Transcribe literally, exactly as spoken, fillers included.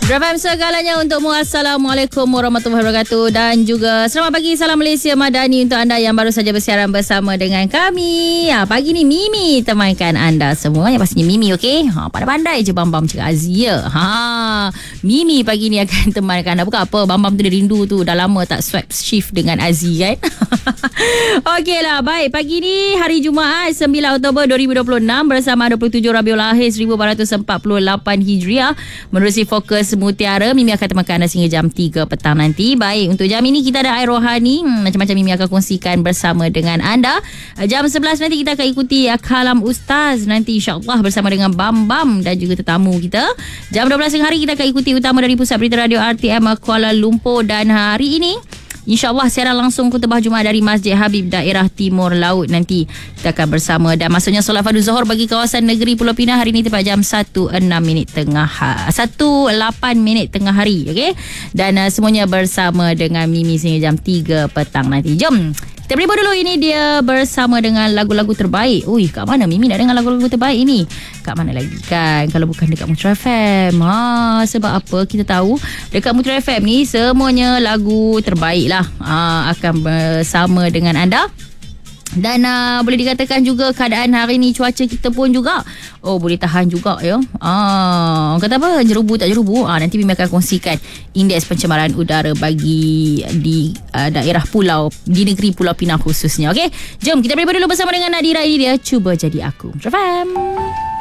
Drama segalanya untukmu. Assalamualaikum warahmatullahi wabarakatuh. Dan juga selamat pagi, salam Malaysia Madani untuk anda yang baru saja bersiaran bersama dengan kami. Ha, pagi ni Mimi temankan anda semua. Yang pastinya Mimi, okey? Ha, pandai-pandai je Bam-Bam cakap Azia. Ha, Mimi pagi ni akan temankan anda. Bukan apa, Bam-Bam tu dia rindu tu. Dah lama tak swipe shift dengan Aziz kan? Okey lah, baik. Pagi ni hari Jumaat sembilan Oktober dua ribu dua puluh enam bersama dua puluh tujuh Rabiul Akhir seribu empat ratus empat puluh lapan Hijriah. Menerusi Fokus Mutiara, Mimi akan temankan anda sehingga jam tiga petang nanti. Baik, untuk jam ini kita ada air rohani. Hmm, macam-macam Mimi akan kongsikan bersama dengan anda. Jam sebelas nanti kita akan ikuti Kalam Ustaz nanti insyaAllah bersama dengan Bam-Bam dan juga tetamu kita. Jam dua belas tengah hari kita akan ikuti utama dari Pusat Berita Radio R T M Kuala Lumpur. Dan hari ini InsyaAllah siaran langsung khutbah Jumaat dari Masjid Habib Daerah Timur Laut. Nanti kita akan bersama. Dan maksudnya solat fardu Zuhur bagi kawasan negeri Pulau Pinang hari ini tepat jam satu enam minit tengah satu lapan minit tengah hari. Okay? Dan uh, semuanya bersama dengan Mimi sehingga jam tiga petang nanti. Jom kita beri dulu. Ini dia bersama dengan lagu-lagu terbaik. Ui, kat mana Mimi nak dengar lagu-lagu terbaik ini? Kat mana lagi kan? Kalau bukan dekat Mutra F M. Ha, sebab apa? Kita tahu dekat Mutra F M ni semuanya lagu terbaik lah. Ha, akan bersama dengan anda. Dan uh, boleh dikatakan juga keadaan hari ni cuaca kita pun juga oh boleh tahan juga ya. Ah, kata apa? Jerubu tak jerubu. Ah, nanti Mimi akan kongsikan indeks pencemaran udara bagi di uh, daerah pulau di negeri Pulau Pinang khususnya. Okey. Jom kita beri dulu bersama dengan Nadira. Ini dia Cuba Jadi Aku. F M.